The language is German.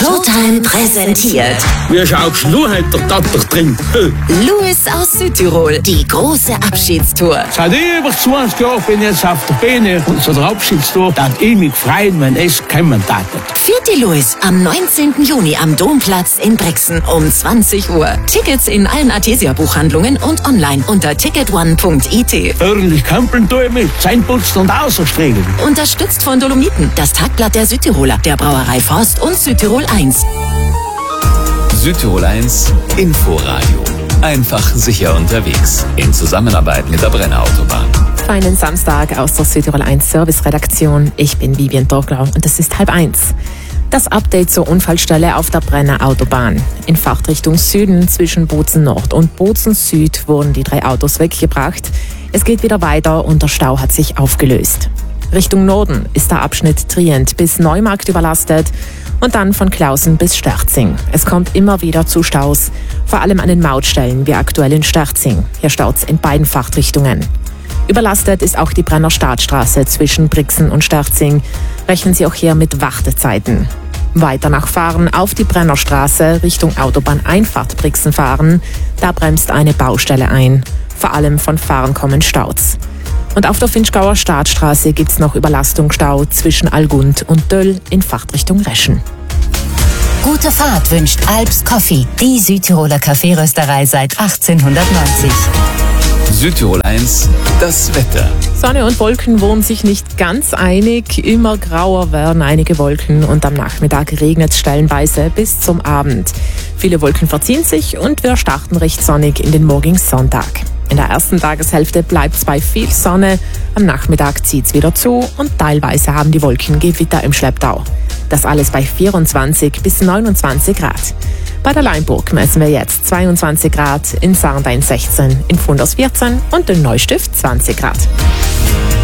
Showtime präsentiert. Wie schaust du heute da drin? Louis aus Südtirol, die große Abschiedstour. Seit über 20 Jahren bin ich jetzt auf der Bühne und so der Abschiedstour, dass ich mich freuen, wenn es kommen darf. Führt die Louis am 19. Juni am Domplatz in Brixen um 20 Uhr. Tickets in allen Artesia-Buchhandlungen und online unter ticketone.it. Ordentlich kampeln tue ich mit, Zähneputzen und Außerstregen. Unterstützt von Dolomiten, das Tagblatt der Südtiroler, der Brauerei Forst und Südtirol 1. Südtirol 1 Inforadio. Einfach sicher unterwegs. In Zusammenarbeit mit der Brenner Autobahn. Feinen Samstag aus der Südtirol 1 Service-Redaktion. Ich bin Vivian Torgler und es ist 12:30. Das Update zur Unfallstelle auf der Brenner Autobahn. In Fahrtrichtung Süden zwischen Bozen Nord und Bozen Süd wurden die 3 Autos weggebracht. Es geht wieder weiter und der Stau hat sich aufgelöst. Richtung Norden ist der Abschnitt Trient bis Neumarkt überlastet und dann von Klausen bis Sterzing. Es kommt immer wieder zu Staus, vor allem an den Mautstellen wie aktuell in Sterzing. Hier staut's in beiden Fahrtrichtungen. Überlastet ist auch die Brenner Staatsstraße zwischen Brixen und Sterzing. Rechnen Sie auch hier mit Wartezeiten. Weiter nach Fahren auf die Brennerstraße Richtung Autobahneinfahrt Brixen fahren. Da bremst eine Baustelle ein. Vor allem von Fahren kommen Staus. Und auf der Finchgauer Staatsstraße gibt's noch Überlastungsstau zwischen Algund und Döll in Fahrtrichtung Reschen. Gute Fahrt wünscht Alps Coffee, die Südtiroler Kaffeerösterei seit 1890. Südtirol 1, das Wetter. Sonne und Wolken wurden sich nicht ganz einig. Immer grauer werden einige Wolken und am Nachmittag regnet es stellenweise bis zum Abend. Viele Wolken verziehen sich und wir starten recht sonnig in den morgigen Sonntag. In der ersten Tageshälfte bleibt es bei viel Sonne. Am Nachmittag zieht es wieder zu und teilweise haben die Wolken Gewitter im Schlepptau. Das alles bei 24 bis 29 Grad. Bei der Leimburg messen wir jetzt 22 Grad, in Sarndein 16, in Pfunders 14 und in Neustift 20 Grad.